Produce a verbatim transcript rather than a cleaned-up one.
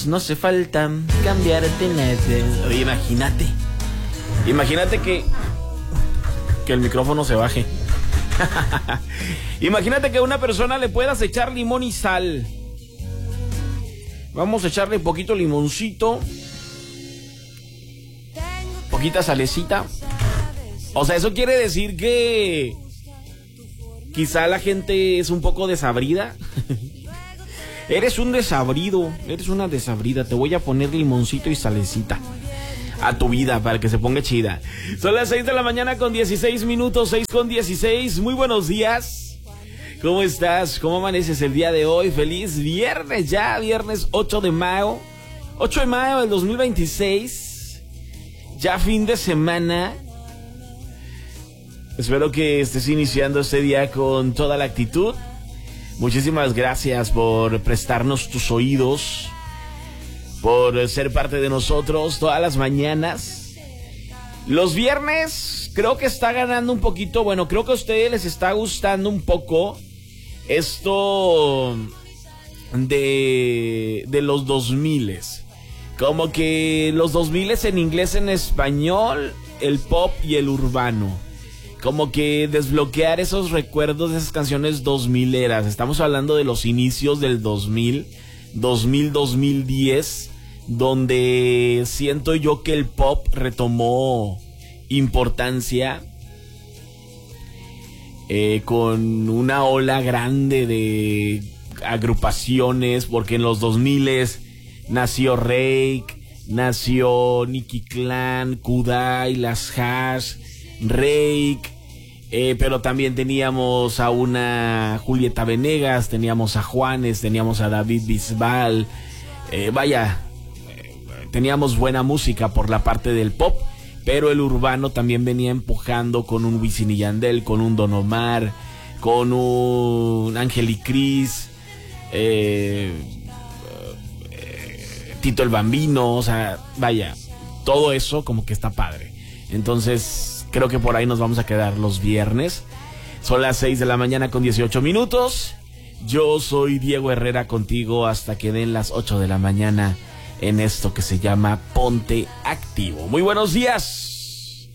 No hace falta cambiarte nada. Oye, imagínate. Imagínate que Que el micrófono se baje. Imagínate que a una persona le puedas echar limón y sal. Vamos a echarle poquito limoncito, poquita salecita. O sea, eso quiere decir que quizá la gente es un poco desabrida. Eres un desabrido, eres una desabrida. Te voy a poner limoncito y salecita a tu vida para que se ponga chida. Son las seis de la mañana con dieciséis minutos, seis con dieciséis. Muy buenos días. ¿Cómo estás? ¿Cómo amaneces el día de hoy? Feliz viernes ya, viernes ocho de mayo. ocho de mayo del dos mil veintiséis. Ya fin de semana. Espero que estés iniciando este día con toda la actitud. Muchísimas gracias por prestarnos tus oídos, por ser parte de nosotros todas las mañanas. Los viernes creo que está ganando un poquito. Bueno, creo que a ustedes les está gustando un poco esto de, de los dos miles. Como que los dos miles en inglés, en español, el pop y el urbano. Como que desbloquear esos recuerdos de esas canciones dos mileras. Estamos hablando de los inicios del dos mil, dos mil, dos mil diez, donde siento yo que el pop retomó importancia eh, con una ola grande de agrupaciones, porque en los dos miles nació Rake, nació Nicky Clan, Kudai, Las Hash, Rake, eh, pero también teníamos a una Julieta Venegas, teníamos a Juanes, teníamos a David Bisbal, eh, vaya, eh, teníamos buena música por la parte del pop, pero el urbano también venía empujando con un Wisin y Yandel, con un Don Omar, con un Ángel y Cris, eh, eh, Tito el Bambino, o sea, vaya, todo eso como que está padre. Entonces creo que por ahí nos vamos a quedar los viernes. Son las seis de la mañana con dieciocho minutos. Yo soy Diego Herrera contigo hasta que den las ocho de la mañana en esto que se llama Ponte Activo. Muy buenos días.